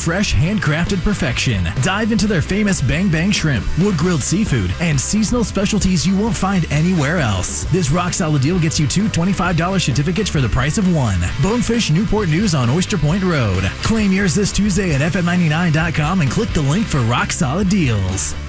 fresh, handcrafted perfection. Dive into their famous Bang Bang Shrimp, wood-grilled seafood, and seasonal specialties you won't find anywhere else. This rock-solid deal gets you 2 $25 certificates for the price of one. Bonefish Newport News on Oyster Point Road. Claim yours this Tuesday at FM99.com and click the link for rock-solid deals.